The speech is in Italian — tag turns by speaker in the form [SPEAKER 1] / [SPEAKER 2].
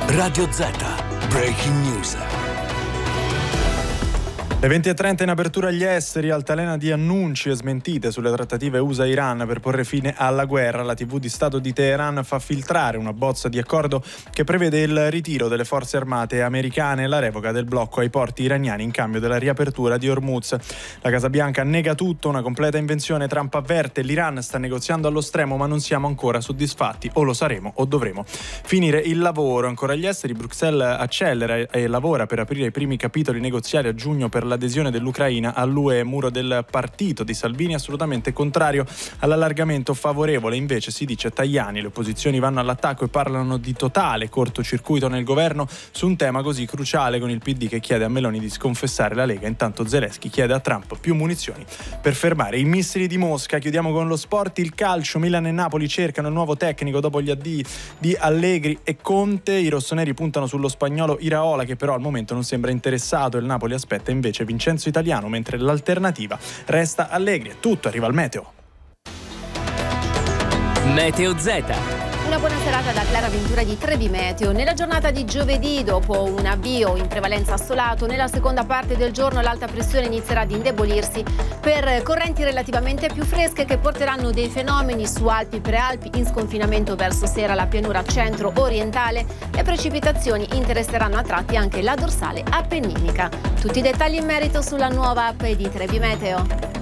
[SPEAKER 1] Radio Z. Breaking News.
[SPEAKER 2] Le 20:30 in apertura agli esteri, altalena di annunci e smentite sulle trattative USA-Iran per porre fine alla guerra. La TV di Stato di Teheran fa filtrare una bozza di accordo che prevede il ritiro delle forze armate americane e la revoca del blocco ai porti iraniani in cambio della riapertura di Hormuz. La Casa Bianca nega tutto, una completa invenzione. Trump avverte: l'Iran sta negoziando allo stremo ma non siamo ancora soddisfatti, o lo saremo o dovremo finire il lavoro. Ancora agli esteri, Bruxelles accelera e lavora per aprire i primi capitoli negoziali a giugno per l'adesione dell'Ucraina all'UE. Muro del partito di Salvini assolutamente contrario all'allargamento, favorevole invece si dice Tajani. Le opposizioni vanno all'attacco e parlano di totale cortocircuito nel governo su un tema così cruciale, con il PD che chiede a Meloni di sconfessare la Lega. Intanto Zelensky chiede a Trump più munizioni per fermare i missili di Mosca. Chiudiamo con lo sport, il calcio. Milan e Napoli cercano il nuovo tecnico dopo gli addii di Allegri e Conte. I rossoneri puntano sullo spagnolo Iraola, che però al momento non sembra interessato. Il Napoli aspetta invece Vincenzo Italiano, mentre l'alternativa resta Allegri. È tutto, arriva il meteo.
[SPEAKER 3] Meteo Z.
[SPEAKER 4] Una buona serata da Clara Ventura di Trebi Meteo. Nella giornata di giovedì, dopo un avvio in prevalenza assolato, nella seconda parte del giorno l'alta pressione inizierà ad indebolirsi per correnti relativamente più fresche che porteranno dei fenomeni su Alpi, Prealpi, in sconfinamento verso sera la pianura centro-orientale. Le precipitazioni interesseranno a tratti anche la dorsale appenninica. Tutti i dettagli in merito sulla nuova app di Trebi Meteo.